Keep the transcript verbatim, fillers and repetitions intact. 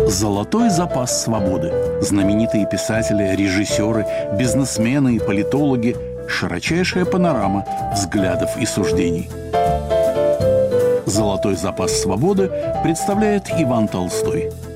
Золотой запас свободы. Знаменитые писатели, режиссеры, бизнесмены и политологи. Широчайшая панорама взглядов и суждений. Золотой запас свободы представляет Иван Толстой.